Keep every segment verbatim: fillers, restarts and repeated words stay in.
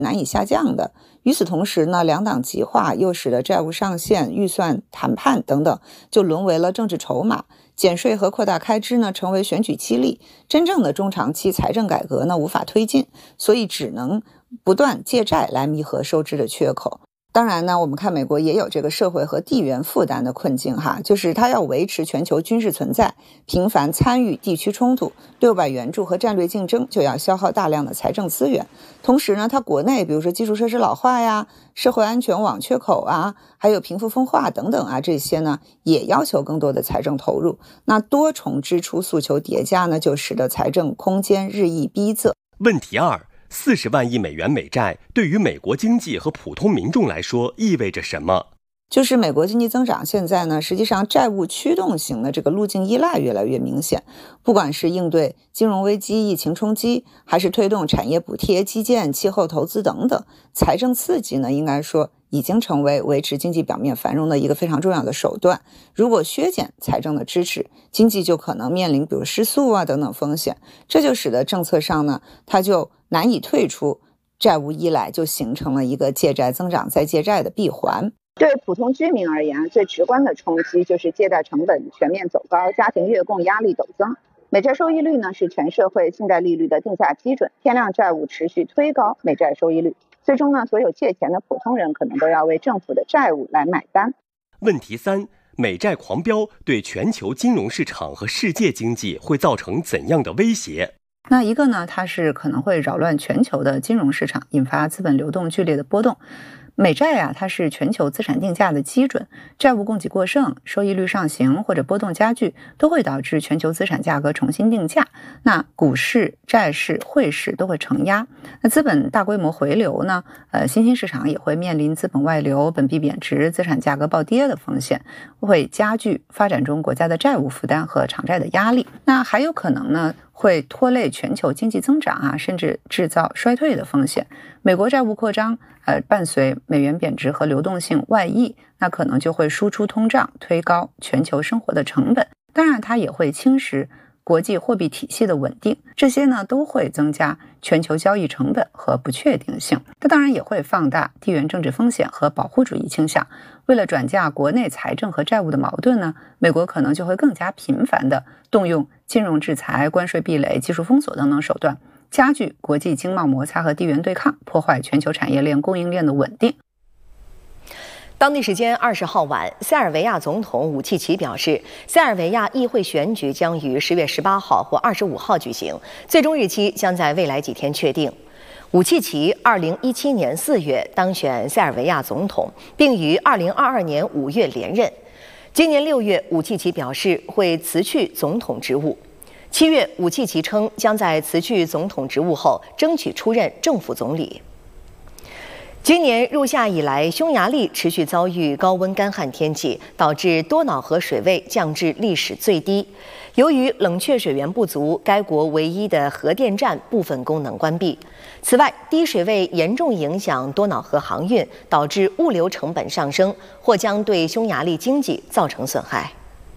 难以下降的。与此同时呢，两党极化又使得债务上限、预算谈判等等就沦为了政治筹码，减税和扩大开支呢成为选举激励，真正的中长期财政改革呢无法推进，所以只能不断借债来弥合收支的缺口。当然呢，我们看美国也有这个社会和地缘负担的困境哈，就是它要维持全球军事存在，频繁参与地区冲突，对外援助和战略竞争就要消耗大量的财政资源。同时呢，它国内比如说基础设施老化呀、社会安全网缺口啊，还有贫富分化等等啊，这些呢也要求更多的财政投入。那多重支出诉求叠加呢，就使得财政空间日益逼仄。 问题二。四十万亿美元美债对于美国经济和普通民众来说意味着什么？ 就是美国经济增长现在呢，实际上债务驱动型的这个路径依赖越来越明显，不管是应对金融危机、疫情冲击，还是推动产业补贴、基建、气候投资等等，财政刺激呢，应该说已经成为维持经济表面繁荣的一个非常重要的手段。如果削减财政的支持，经济就可能面临比如失速啊等等风险，这就使得政策上呢，它就难以退出债务依赖，就形成了一个借债增长再借债的闭环。 对普通居民而言，最直观的冲击就是借贷成本全面走高，家庭月供压力陡增。美债收益率呢是全社会信贷利率的定价基准，天量债务持续推高美债收益率，最终呢，所有借钱的普通人可能都要为政府的债务来买单。 问题三，美债狂飙对全球金融市场和世界经济会造成怎样的威胁？ 那一个呢，它是可能会扰乱全球的金融市场，引发资本流动剧烈的波动。美债啊，它是全球资产定价的基准，债务供给过剩、收益率上行或者波动加剧，都会导致全球资产价格重新定价。那股市、债市、汇市都会承压。那资本大规模回流呢，呃，新兴市场也会面临资本外流、本币贬值、资产价格暴跌的风险，会加剧发展中国家的债务负担和偿债的压力。那还有可能呢，会拖累全球经济增长啊，甚至制造衰退的风险。美国债务扩张，呃，伴随美元贬值和流动性外溢，那可能就会输出通胀，推高全球生活的成本。当然，它也会侵蚀国际货币体系的稳定，这些呢都会增加全球交易成本和不确定性。它当然也会放大地缘政治风险和保护主义倾向。为了转嫁国内财政和债务的矛盾呢，美国可能就会更加频繁地动用金融制裁、关税壁垒、技术封锁等等手段，加剧国际经贸摩擦和地缘对抗，破坏全球产业链、供应链的稳定。 当地时间二十号晚，塞尔维亚总统武契奇表示，塞尔维亚议会选举将于十月十八号或二十五号举行，最终日期将在未来几天确定。武契奇二零一七年四月当选塞尔维亚总统，并于二零二二年五月连任。今年六月，武契奇表示会辞去总统职务。七月，武契奇称将在辞去总统职务后，争取出任政府总理。今年入夏以来，匈牙利持续遭遇高温干旱天气，导致多瑙河水位降至历史最低。由于冷却水源不足，该国唯一的核电站部分功能关闭。此外，低水位严重影响多瑙河航运，导致物流成本上升，或将对匈牙利经济造成损害。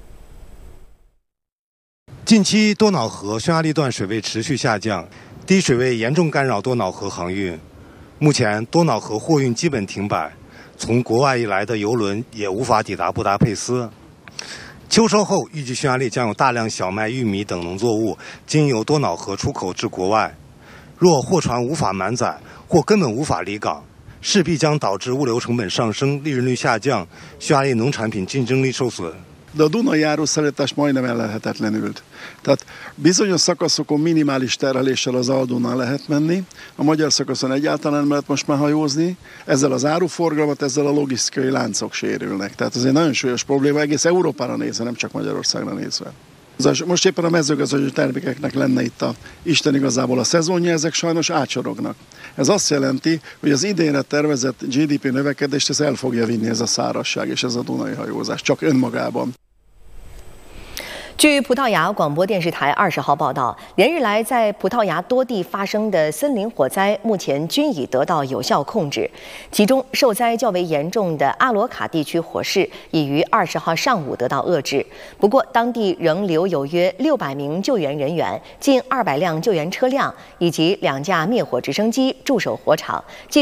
近期多瑙河匈牙利段水位持续下降，低水位严重干扰多瑙河航运。目前多瑙河货运基本停摆，从国外以来的邮轮也无法抵达布达佩斯。秋收后，预计匈牙利将有大量小麦、玉米等农作物经由多瑙河出口至国外。若货船无法满载，或根本无法离港，势必将导致物流成本上升、利润率下降，匈牙利农产品竞争力受损。 De a Dunai járószállítás majdnem ellehetetlenült. Tehát bizonyos szakaszokon minimális terheléssel az Aldunnal lehet menni, a magyar szakaszon egyáltalán nem lehet most már hajózni, ezzel az áruforgalmat, ezzel a logisztikai láncok sérülnek. Tehát ez egy nagyon súlyos probléma, egész Európára nézve, nem csak Magyarországra nézve. Most éppen a mezőgazdasági termékeknek lenne itt a Isten igazából a szezonja, ezek sajnos átsorognak. Ez azt jelenti, hogy az idénre tervezett gé dé pé növekedést ez el fogja vinni ez a szárazság és ez a Dunai hajózás, csak önmagában. 据葡萄牙广播电视台二十号报道，连日来在葡萄牙多地发生的森林火灾，目前均已得到有效控制。其中受灾较为严重的阿罗卡地区火势已于二十号上午得到遏制。不过，当地仍留有约六百名救援人员、近二百辆救援车辆以及两架灭火直升机驻守火场。